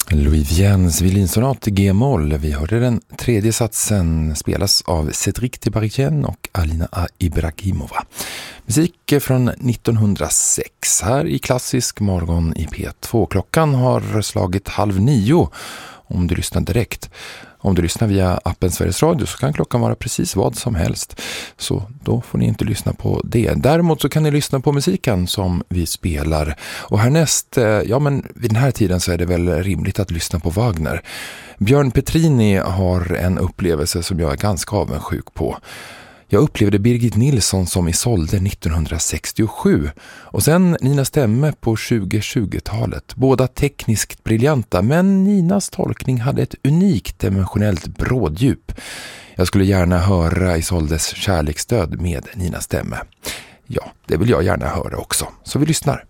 Louis Viens violinsonat i G-moll. Vi hörde den tredje satsen spelas av Cédric Tebariken och Alina Ibragimova. Musik från 1906 här i Klassisk morgon i P2. Klockan har slagit 8:30 om du lyssnar direkt. Om du lyssnar via appen Sveriges Radio så kan klockan vara precis vad som helst. Så då får ni inte lyssna på det. Däremot så kan ni lyssna på musiken som vi spelar. Och härnäst, vid den här tiden så är det väl rimligt att lyssna på Wagner. Björn Petrini har en upplevelse som jag är ganska avundsjuk på. Jag upplevde Birgit Nilsson som Isolde 1967 och sen Nina Stemme på 2020-talet. Båda tekniskt briljanta, men Ninas tolkning hade ett unikt emotionellt bråddjup. Jag skulle gärna höra Isoldes kärleksdöd med Nina Stemme. Ja, det vill jag gärna höra också. Så vi lyssnar.